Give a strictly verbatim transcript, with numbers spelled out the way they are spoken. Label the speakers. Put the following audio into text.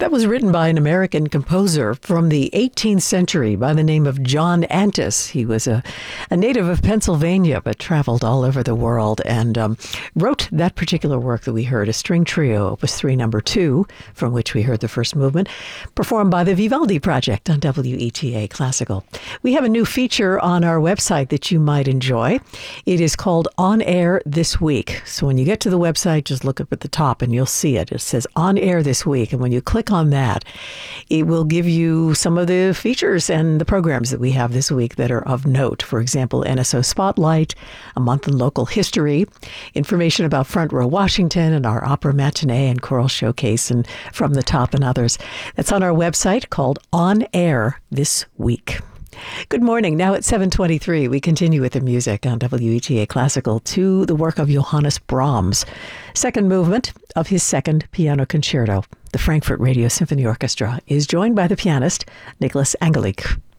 Speaker 1: That was written by an American composer from the eighteenth century by the name of John Antis. He was a, a native of Pennsylvania, but traveled all over the world and um, wrote that particular work that we heard, a string trio, Opus three, number two, from which we heard the first movement, performed by the Vivaldi Project on W E T A Classical. We have a new feature on our website that you might enjoy. It is called On Air This Week. So when you get to the website, just look up at the top and you'll see it. It says On Air This Week. And when you click on that, it will give you some of the features and the programs that we have this week that are of note. For example, N S O Spotlight, a month in local history, information about Front Row Washington and our opera matinee and choral showcase, and From the Top and others. That's on our website called On Air This Week. Good morning. Now at seven twenty-three, we continue with the music on W E T A Classical to the work of Johannes Brahms, second movement of his second piano concerto. The Frankfurt Radio Symphony Orchestra is joined by the pianist Nicholas Angelique.